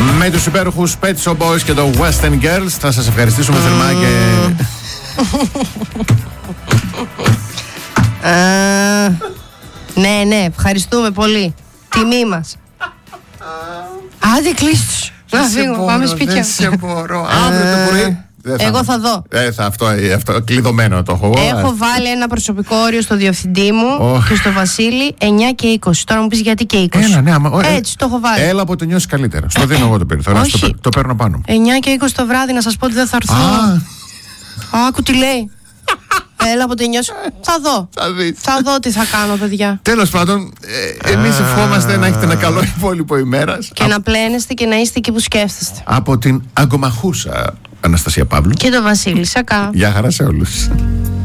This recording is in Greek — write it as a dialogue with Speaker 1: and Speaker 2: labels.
Speaker 1: Με τους υπέροχους Pet Shop Boys και το Western Girls. Θα σας ευχαριστήσουμε θερμά και...
Speaker 2: Ναι, ευχαριστούμε πολύ. Τιμή μας. Άντε κλείστος. Να φύγουμε, πάμε σπίτια.
Speaker 1: Δεν σε μπορώ. Αύριο το πρωί.
Speaker 2: Εγώ θα δω.
Speaker 1: Αυτό κλειδωμένο το έχω.
Speaker 2: Έχω βάλει ένα προσωπικό όριο στο διευθυντή μου και στο Βασίλη 9 και 20. Τώρα μου πεις γιατί και 20. Έτσι το έχω βάλει.
Speaker 1: Έλα από το νιώσεις καλύτερα. Στο δίνω εγώ το περιθώριο. Το παίρνω πάνω.
Speaker 2: 9 και 20 το βράδυ να σας πω ότι δεν θα έρθω. Άκου τι λέει. Έλα από το νιώσω. Θα δω. Θα δω τι θα κάνω, παιδιά.
Speaker 1: Τέλος πάντων, εμείς ευχόμαστε να έχετε ένα καλό υπόλοιπο ημέρας.
Speaker 2: Και να πλένεστε και να είστε εκεί που σκέφτεστε.
Speaker 1: Από την αγκομαχούσα Αναστασία Παύλου
Speaker 2: και το Βασίλη Σακά.
Speaker 1: Γεια χαρά σε όλους.